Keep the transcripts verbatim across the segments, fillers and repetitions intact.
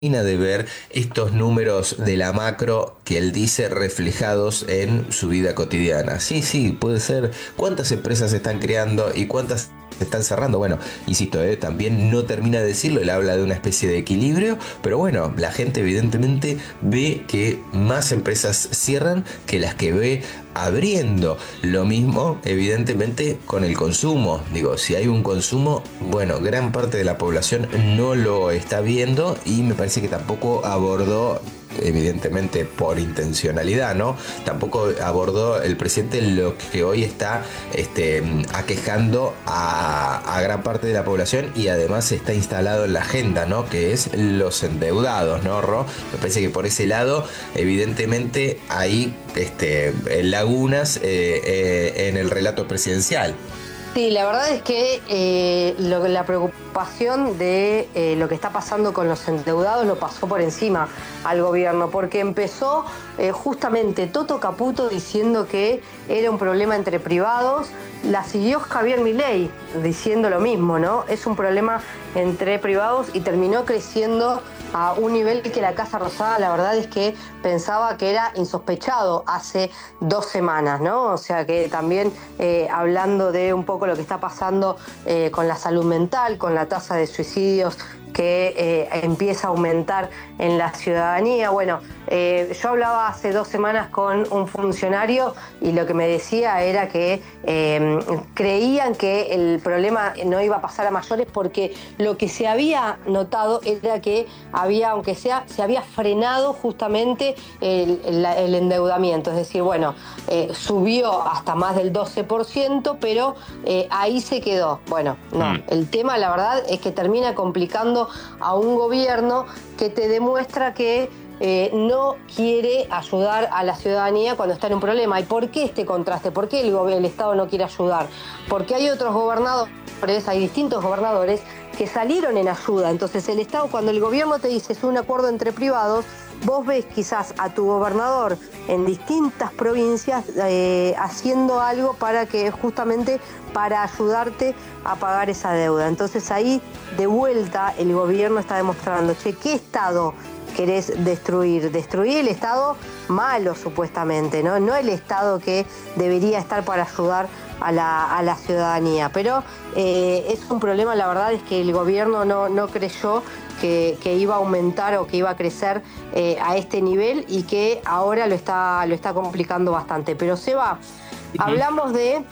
de ver estos números de la macro que él dice reflejados en su vida cotidiana. Sí, sí, puede ser. ¿Cuántas empresas se están creando y cuántas se están cerrando? Bueno, insisto, eh, también no termina de decirlo, él habla de una especie de equilibrio, pero bueno, la gente evidentemente ve que más empresas cierran que las que ve abriendo. Lo mismo, evidentemente, con el consumo. Digo, si hay un consumo, bueno, gran parte de la población no lo está viendo y me parece que tampoco abordó, evidentemente por intencionalidad, ¿no? Tampoco abordó el presidente lo que hoy está este, aquejando a, a gran parte de la población y además está instalado en la agenda, ¿no? Que es los endeudados, ¿no, Ro? Me parece que por ese lado, evidentemente, hay este, lagunas eh, eh, en el relato presidencial. Sí, la verdad es que eh, lo, la preocupación de eh, lo que está pasando con los endeudados lo pasó por encima al gobierno, porque empezó eh, justamente Toto Caputo diciendo que era un problema entre privados, la siguió Javier Milei diciendo lo mismo, ¿no? Es un problema entre privados y terminó creciendo a un nivel que la Casa Rosada, la verdad es que pensaba que era insospechado hace dos semanas, ¿no? O sea que también eh, hablando de un poco lo que está pasando eh, con la salud mental, con la tasa de suicidios que eh, empieza a aumentar en la ciudadanía. Bueno, eh, yo hablaba hace dos semanas con un funcionario y lo que me decía era que eh, creían que el problema no iba a pasar a mayores porque lo que se había notado era que había, aunque sea, se había frenado justamente el, el, el endeudamiento. Es decir, bueno, eh, subió hasta más del doce por ciento, pero eh, ahí se quedó. Bueno, no, mm. el tema la verdad es que termina complicando a un gobierno que te demuestra que eh, no quiere ayudar a la ciudadanía cuando está en un problema. ¿Y por qué este contraste? ¿Por qué el, el Estado no quiere ayudar? Porque hay otros gobernadores, hay distintos gobernadores que salieron en ayuda. Entonces el Estado, cuando el gobierno te dice es un acuerdo entre privados, vos ves quizás a tu gobernador en distintas provincias eh, haciendo algo para que justamente para ayudarte a pagar esa deuda. Entonces ahí de vuelta el gobierno está demostrando, che, ¿qué Estado querés destruir? Destruir el Estado malo supuestamente, ¿no? No el Estado que debería estar para ayudar a la, a la ciudadanía. Pero eh, es un problema, la verdad es que el gobierno no, no creyó que, que iba a aumentar o que iba a crecer eh, a este nivel y que ahora lo está, lo está complicando bastante. Pero Seba, uh-huh. hablamos de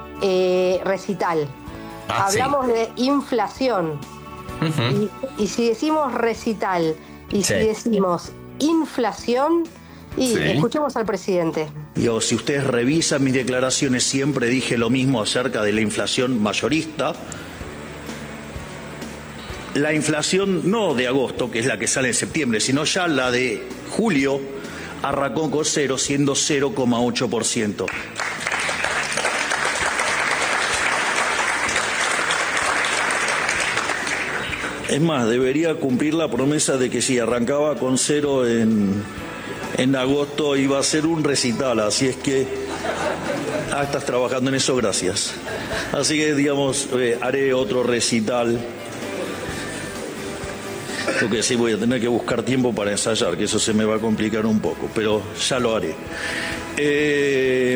eh, recital, ah, hablamos sí. de inflación. Uh-huh. y, y si decimos recital y sí. si decimos inflación, y sí. escuchemos al presidente. Yo, si ustedes revisan mis declaraciones, siempre dije lo mismo acerca de la inflación mayorista. La inflación no de agosto, que es la que sale en septiembre, sino ya la de julio, arrancó con cero, siendo cero coma ocho por ciento. Es más, debería cumplir la promesa de que si arrancaba con cero en, en agosto iba a ser un recital, así es que ah, estás trabajando en eso, gracias. Así que, digamos, eh, haré otro recital. Lo que sí, voy a tener que buscar tiempo para ensayar, que eso se me va a complicar un poco, pero ya lo haré. Eh,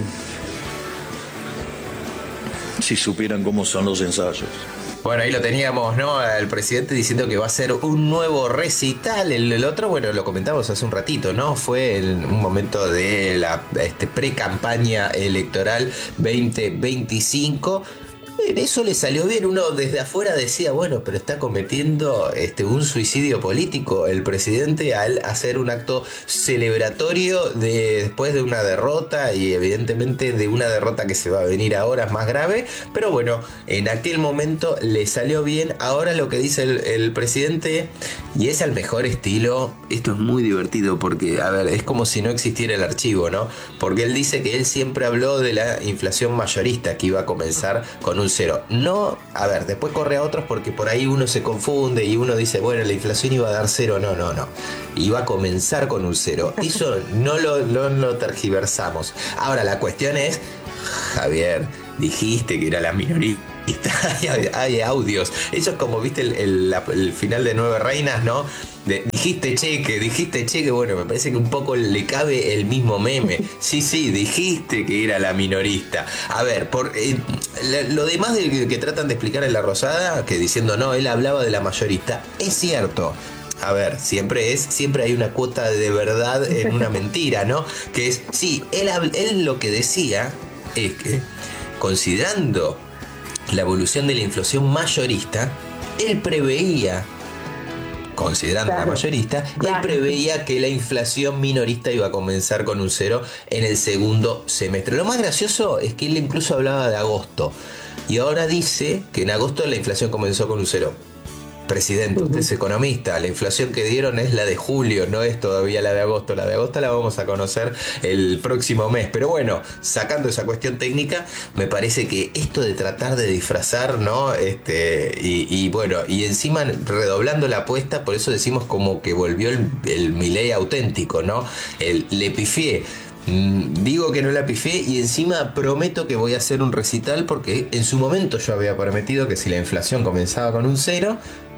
si supieran cómo son los ensayos. Bueno, ahí lo teníamos, ¿no? El presidente diciendo que va a ser un nuevo recital. El, el otro, bueno, lo comentamos hace un ratito, ¿no? Fue en un momento de la este, pre-campaña electoral veinte veinticinco. Eso le salió bien. Uno desde afuera decía, bueno, pero está cometiendo este, un suicidio político el presidente al hacer un acto celebratorio de, después de una derrota y evidentemente de una derrota que se va a venir ahora es más grave. Pero bueno, en aquel momento le salió bien. Ahora lo que dice el, el presidente, y es al mejor estilo, esto es muy divertido porque, a ver, es como si no existiera el archivo, ¿no? Porque él dice que él siempre habló de la inflación mayorista que iba a comenzar con un cero. No, a ver, después corre a otros porque por ahí uno se confunde y uno dice, bueno, la inflación iba a dar cero. No, no, no. Iba a comenzar con un cero. Eso no lo, no lo tergiversamos. Ahora, la cuestión es, Javier, dijiste que era la minoría Y está, hay, hay audios. Eso es como, viste, el, el, la- el final de Nueve Reinas, ¿no? De, dijiste cheque, dijiste cheque. Bueno, me parece que un poco le cabe el mismo meme. Sí, sí, dijiste que era la minorista. A ver, por eh, la- lo demás de que, que tratan de explicar en La Rosada, que diciendo no, él hablaba de la mayorista, es cierto. A ver, siempre es, siempre hay una cuota de verdad en una mentira, ¿no? Que es, sí, él, hab- él lo que decía es que, considerando la evolución de la inflación mayorista, él preveía, considerando Claro, la mayorista, él claro. preveía que la inflación minorista iba a comenzar con un cero en el segundo semestre. Lo más gracioso es que él incluso hablaba de agosto y ahora dice que en agosto la inflación comenzó con un cero. Presidente, usted es economista, la inflación que dieron es la de julio, no es todavía la de agosto. La de agosto la vamos a conocer el próximo mes. Pero bueno, sacando esa cuestión técnica, me parece que esto de tratar de disfrazar, ¿no? Este, y, y bueno, y encima redoblando la apuesta, por eso decimos como que volvió el, el Milei auténtico, ¿no? El le pifié. Mm, Digo que no la pifié y encima prometo que voy a hacer un recital porque en su momento yo había prometido que si la inflación comenzaba con un cero,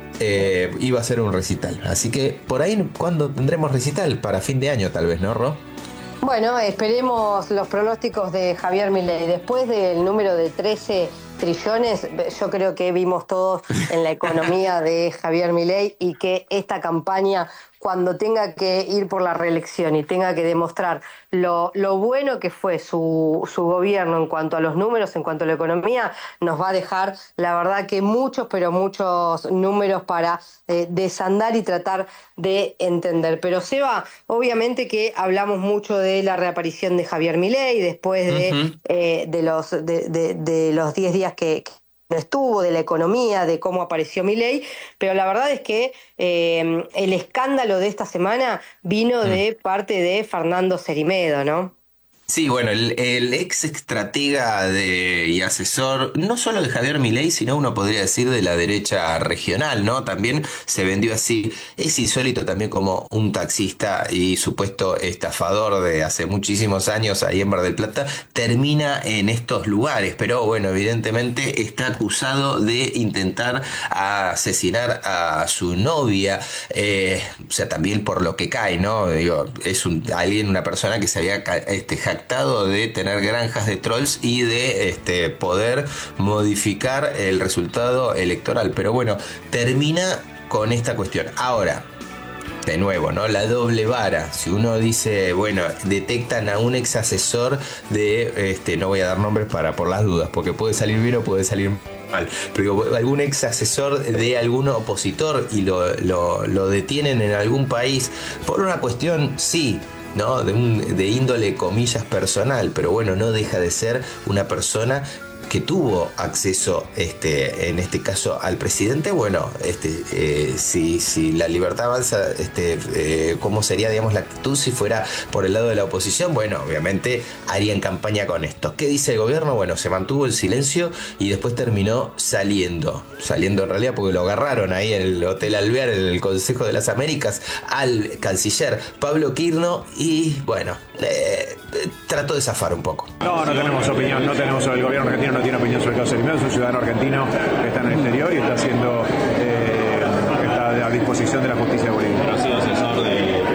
eh, iba a ser un recital. Así que por ahí, ¿cuándo tendremos recital? Para fin de año tal vez, ¿no, Ro? Bueno, esperemos los pronósticos de Javier Milei. Después del número de trece trillones, yo creo que vimos todos en la economía de Javier Milei y que esta campaña, cuando tenga que ir por la reelección y tenga que demostrar lo, lo bueno que fue su, su gobierno en cuanto a los números, en cuanto a la economía, nos va a dejar, la verdad, que muchos, pero muchos números para eh, desandar y tratar de entender. Pero Seba, obviamente que hablamos mucho de la reaparición de Javier Milei después de, Ujú. eh, de los de, de- de los diez días que, que no estuvo, de la economía, de cómo apareció Milei, pero la verdad es que eh, el escándalo de esta semana vino Mm. de parte de Fernando Cerimedo, ¿no? Sí, bueno, el, el ex estratega de, y asesor, no solo de Javier Milei, sino uno podría decir de la derecha regional, ¿no? También se vendió así. Es insólito también como un taxista y supuesto estafador de hace muchísimos años ahí en Mar del Plata termina en estos lugares, pero bueno, evidentemente está acusado de intentar asesinar a su novia, eh, o sea, también por lo que cae, ¿no? Digo, es un, alguien, una persona que se había ca- este, jactado de tener granjas de trolls y de este, poder modificar el resultado electoral. Pero bueno, termina con esta cuestión. Ahora, de nuevo, ¿no? La doble vara. Si uno dice, bueno, detectan a un ex asesor de, este, no voy a dar nombres para por las dudas, porque puede salir bien o puede salir mal, pero digo, algún ex asesor de algún opositor y lo, lo, lo detienen en algún país por una cuestión, sí, ¿no? De, un, de índole, comillas, personal, pero bueno, no deja de ser una persona que tuvo acceso, este, en este caso, al presidente. Bueno, este, eh, si, si la libertad avanza, este, eh, ¿cómo sería, digamos, la actitud si fuera por el lado de la oposición? Bueno, obviamente harían campaña con esto. ¿Qué dice el gobierno? Bueno, se mantuvo el silencio y después terminó saliendo, saliendo en realidad porque lo agarraron ahí en el Hotel Alvear, en el Consejo de las Américas, al canciller Pablo Quirno y, bueno, eh, trató de zafar un poco. No, no tenemos opinión, no tenemos, el gobierno argentino no tiene opinión sobre el caso Cerimedo, es un ciudadano argentino que está en el exterior y está haciendo, eh, está a disposición de la justicia de Bolivia. Ha sido asesor de...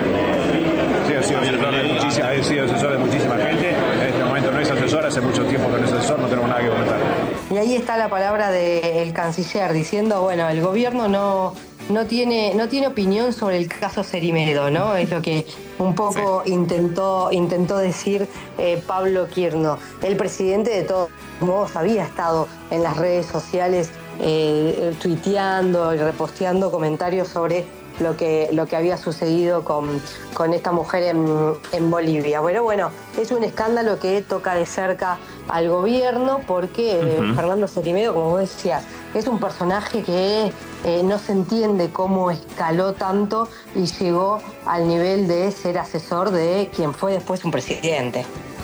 Sí, ha sido asesor de muchísima, ha sido asesor de muchísima gente, en este momento no es asesor, hace mucho tiempo que no es asesor, no tenemos nada que comentar. Y ahí está la palabra del canciller diciendo, bueno, el gobierno no, no, tiene, no tiene opinión sobre el caso Cerimedo, ¿no? Es lo que un poco sí. intentó, intentó decir eh, Pablo Quirno. El presidente, de todos modos, había estado en las redes sociales eh, tuiteando y reposteando comentarios sobre lo que, lo que había sucedido con, con esta mujer en, en Bolivia. Bueno, bueno, es un escándalo que toca de cerca al gobierno porque uh-huh. eh, Fernando Cerimedo, como vos decías, es un personaje que eh, no se entiende cómo escaló tanto y llegó al nivel de ser asesor de quien fue después un presidente.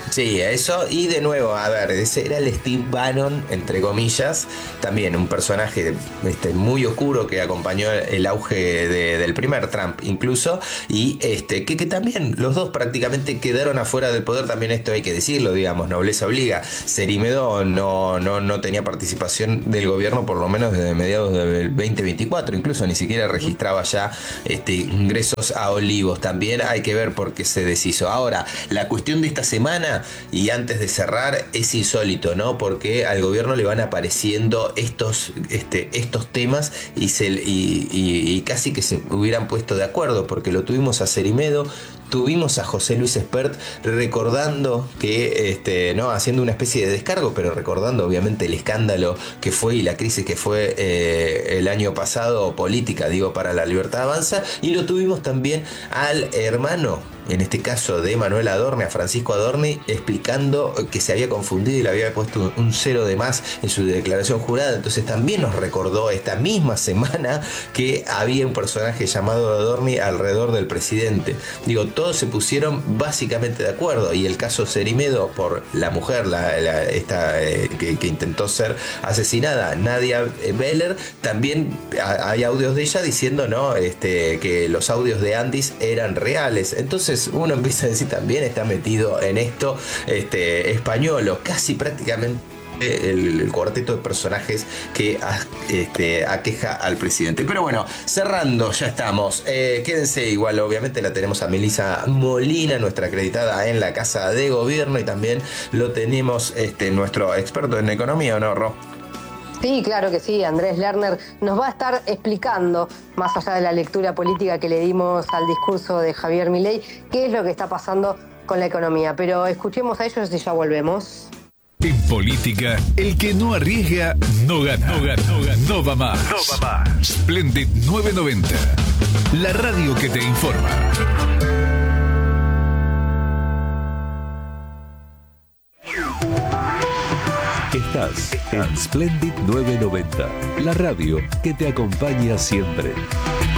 Sí, eso, y de nuevo, a ver, ese era el Steve Bannon, entre comillas, también un personaje este, muy oscuro que acompañó el auge de, del primer Trump incluso, y este que, que también los dos prácticamente quedaron afuera del poder, también esto hay que decirlo, digamos, nobleza obliga. Cerimedo no, no, no tenía participación del gobierno por lo menos desde mediados del veinte veinticuatro, incluso ni siquiera registraba ya este, ingresos a Olivos. También hay que ver por qué se deshizo. Ahora, la cuestión de esta semana, y antes de cerrar, es insólito, ¿no? Porque al gobierno le van apareciendo estos, este, estos temas y, se, y, y, y casi que se hubieran puesto de acuerdo, porque lo tuvimos a Cerimedo, tuvimos a José Luis Espert recordando que, este, no, haciendo una especie de descargo, pero recordando obviamente el escándalo que fue y la crisis que fue eh, el año pasado, política, digo, para La Libertad Avanza, y lo tuvimos también al hermano, en este caso de Manuel Adorni, a Francisco Adorni, explicando que se había confundido y le había puesto un cero de más en su declaración jurada. Entonces también nos recordó esta misma semana que había un personaje llamado Adorni alrededor del presidente. Digo, todos se pusieron básicamente de acuerdo, y el caso Cerimedo por la mujer, la, la, esta eh, que, que intentó ser asesinada, Nadia Beller, también hay audios de ella diciendo, no, este, que los audios de Andis eran reales. Entonces uno empieza a decir, también está metido en esto este, Españolo, casi prácticamente El, el cuarteto de personajes que este, aqueja al presidente. Pero bueno, cerrando, ya estamos. Eh, quédense igual, obviamente la tenemos a Melissa Molina, nuestra acreditada en la Casa de Gobierno, y también lo tenemos este, nuestro experto en economía, ¿o no, Ro? Sí, claro que sí, Andrés Lerner nos va a estar explicando, más allá de la lectura política que le dimos al discurso de Javier Milei, qué es lo que está pasando con la economía. Pero escuchemos a ellos y ya volvemos. En política, el que no arriesga no gana. No gana, no gana, no va más. No va más. Splendid novecientos noventa, la radio que te informa. Estás en Splendid novecientos noventa, la radio que te acompaña siempre.